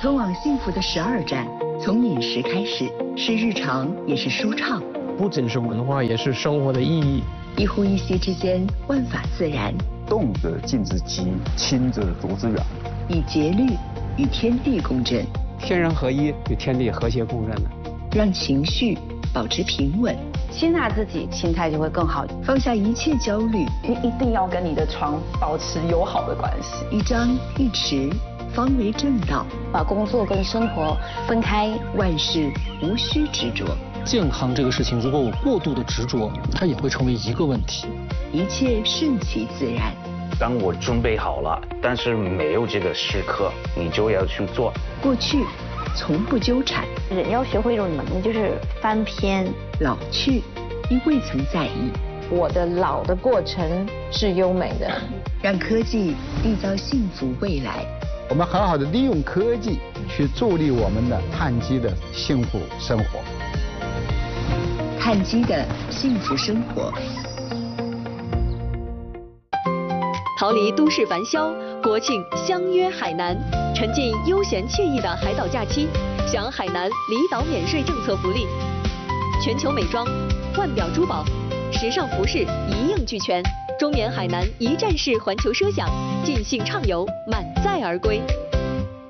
通往幸福的12站，从饮食开始，是日常也是舒畅， 不仅是文化，也是生活的意义。 一呼一吸之间，万法自然， 动则静之极，亲则逐之远。 以节律与天地共振， 天人合一，与天地和谐共振的， 让情绪保持平稳， 接纳自己，心态就会更好。 放下一切焦虑， 你一定要跟你的床保持友好的关系。 一张一弛，方为正道。 把工作跟生活分开， 万事无需执着。 健康这个事情，如果我过度的执着，它也会成为一个问题。 一切顺其自然。 当我准备好了，但是没有这个时刻，你就要去做。 过去从不纠缠， 人要学会一种能力，就是翻篇。 老去因未曾在意。 我的老的过程是优美的。 让科技缔造幸福未来。 我们很好的利用科技去助力我们的碳基的幸福生活。 碳基的幸福生活。 逃离都市繁嚣，国庆相约海南，沉浸悠闲惬意的海岛假期，享海南离岛免税政策福利，全球美妆、腕表珠宝、时尚服饰一应俱全，中缅海南一站式环球奢享，尽兴畅游，满载而归。